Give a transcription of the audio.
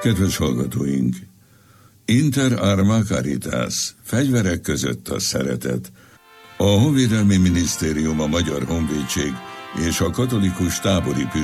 Kedves hallgatóink! Inter arma caritas, fegyverek között a szeretet. A Honvédelmi Minisztérium, a Magyar Honvédség és a Katolikus Tábori